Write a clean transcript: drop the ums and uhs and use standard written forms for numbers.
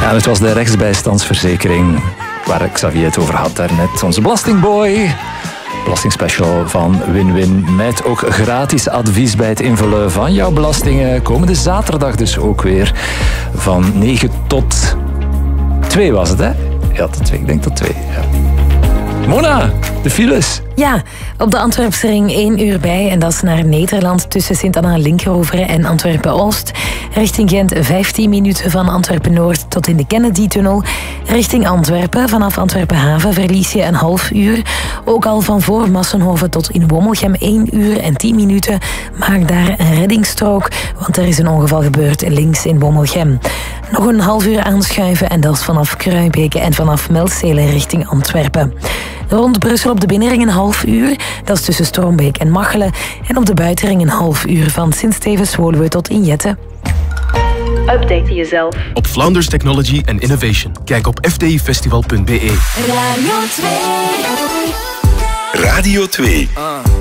Ja, het was de rechtsbijstandsverzekering waar Xavier het over had daarnet. Onze belastingboy. Belastingspecial van Win-Win. Met ook gratis advies bij het invullen van jouw belastingen. Komende zaterdag dus ook weer. Van 9 tot 2 was het, hè? Ja, tot 2. Ik denk tot 2. Ja. Mona, de files. Ja, op de Antwerpse ring 1 uur bij. En dat is naar Nederland tussen Sint-Anna-Linkeroveren en Antwerpen-Oost. Richting Gent 15 minuten van Antwerpen-Noord tot in de Kennedy-tunnel. Richting Antwerpen, vanaf Antwerpen-Haven verlies je een half uur. Ook al van voor Massenhoven tot in Wommelgem 1 uur en 10 minuten. Maak daar een reddingsstrook, want er is een ongeval gebeurd links in Wommelgem. Nog een half uur aanschuiven en dat is vanaf Kruibeke en vanaf Melstelen richting Antwerpen. Rond Brussel op de binnenring een half uur. Dat is tussen Stroombeek en Machelen. En op de buitenring een half uur van Sint-Stevens-Woluwe tot Injette. Update jezelf op Flanders Technology and Innovation. Kijk op fdifestival.be. Radio 2. Radio 2.